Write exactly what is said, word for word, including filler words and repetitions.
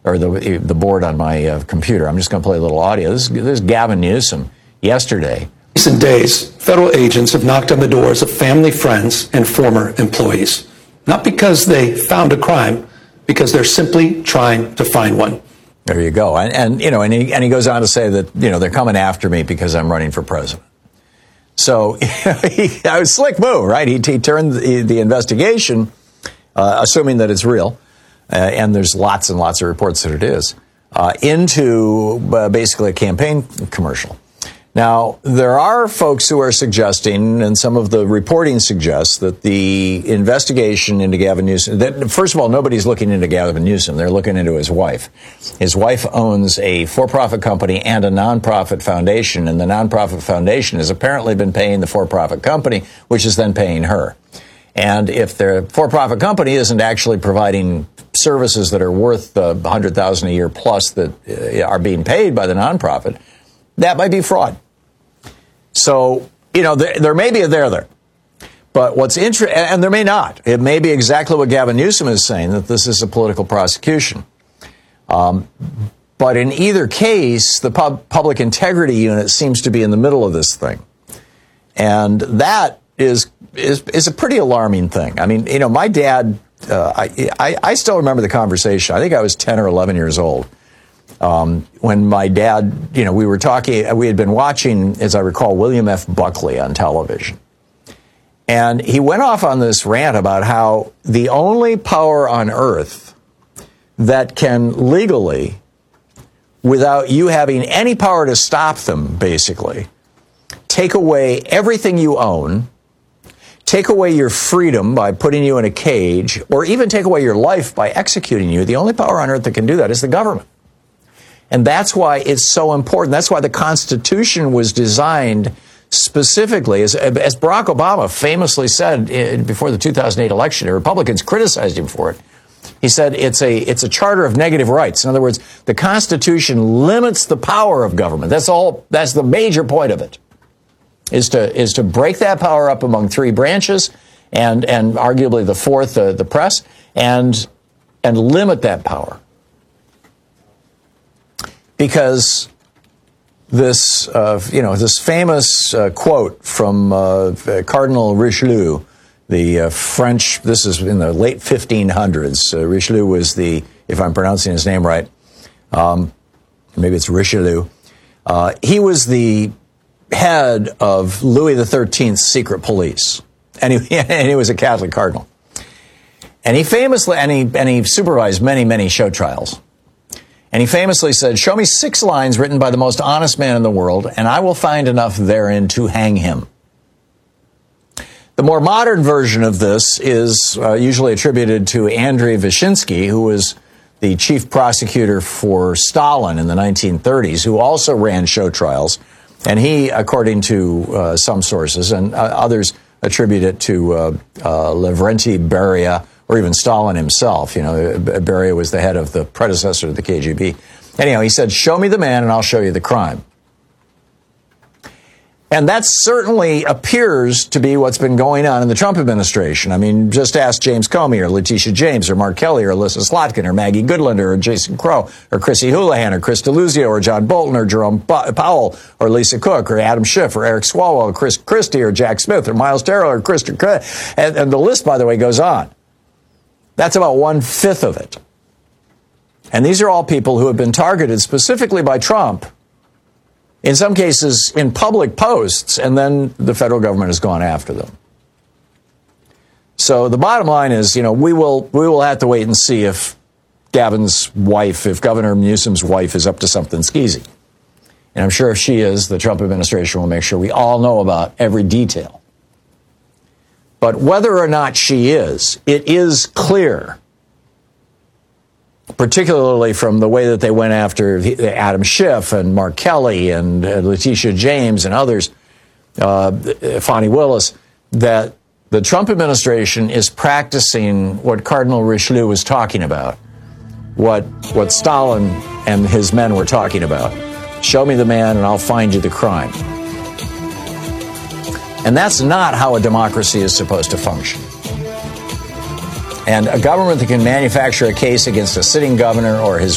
or the the board on my uh, computer. I'm just going to play a little audio. This, this is Gavin Newsom yesterday. In recent days, federal agents have knocked on the doors of family, friends, and former employees. Not because they found a crime, because they're simply trying to find one. There you go. And, and you know, and he, and he goes on to say that, you know, they're coming after me because I'm running for president. So he, I was slick move, right? He, he turned the, the investigation, uh, assuming that it's real, uh, and there's lots and lots of reports that it is, uh, into uh, basically a campaign commercial. Now, there are folks who are suggesting, and some of the reporting suggests, that the investigation into Gavin Newsom, that first of all, nobody's looking into Gavin Newsom. They're looking into his wife. His wife owns a for-profit company and a nonprofit foundation, and the nonprofit foundation has apparently been paying the for-profit company, which is then paying her. And if the for-profit company isn't actually providing services that are worth uh, one hundred thousand dollars a year plus that uh, are being paid by the nonprofit, that might be fraud. So, you know, there, there may be a there there. But what's interesting, and there may not. It may be exactly what Gavin Newsom is saying, that this is a political prosecution. Um, but in either case, the pub, public integrity unit seems to be in the middle of this thing. And that is is, is a pretty alarming thing. I mean, you know, my dad, uh, I, I, I still remember the conversation. I think I was ten or eleven years old. Um, when my dad, you know, we were talking, we had been watching, as I recall, William F. Buckley on television. And he went off on this rant about how the only power on earth that can legally, without you having any power to stop them, basically, take away everything you own, take away your freedom by putting you in a cage, or even take away your life by executing you, the only power on earth that can do that is the government. And that's why it's so important. That's why the Constitution was designed specifically, as, as Barack Obama famously said in, before the two thousand eight election, and Republicans criticized him for it. He said it's a it's a charter of negative rights. In other words, the Constitution limits the power of government. That's all. That's the major point of it, is to is to break that power up among three branches, and and arguably the fourth, uh, the press, and and limit that power. Because this, uh, you know, this famous uh, quote from uh, Cardinal Richelieu, the uh, French, this is in the late fifteen hundreds. Uh, Richelieu was the, if I'm pronouncing his name right, um, maybe it's Richelieu. Uh, he was the head of Louis the thirteenth's secret police, and he, and he was a Catholic cardinal. And he famously, and he, and he supervised many, many show trials. And he famously said, "Show me six lines written by the most honest man in the world, and I will find enough therein to hang him." The more modern version of this is uh, usually attributed to Andrei Vyshinsky, who was the chief prosecutor for Stalin in the nineteen thirties, who also ran show trials. And he, according to uh, some sources, and uh, others attribute it to uh, uh, Lavrentiy Beria, or even Stalin himself. You know, Beria was the head of the predecessor to the K G B. Anyhow, he said, "Show me the man and I'll show you the crime." And that certainly appears to be what's been going on in the Trump administration. I mean, just ask James Comey or Letitia James or Mark Kelly or Alyssa Slotkin or Maggie Goodlander or Jason Crow or Chrissy Houlihan or Chris DeLuzio or John Bolton or Jerome Powell or Lisa Cook or Adam Schiff or Eric Swalwell or Chris Christie or Jack Smith or Miles Terrell or Kristen K. And, and the list, by the way, goes on. That's about one-fifth of it. And these are all people who have been targeted specifically by Trump, in some cases in public posts, and then the federal government has gone after them. So the bottom line is, you know, we will we will have to wait and see if Gavin's wife, if Governor Newsom's wife is up to something skeezy. And I'm sure if she is, the Trump administration will make sure we all know about every detail. But whether or not she is, it is clear, particularly from the way that they went after Adam Schiff and Mark Kelly and Letitia James and others, uh, Fonnie Willis, that the Trump administration is practicing what Cardinal Richelieu was talking about, what what Stalin and his men were talking about. Show me the man and I'll find you the crime. And that's not how a democracy is supposed to function. And a government that can manufacture a case against a sitting governor or his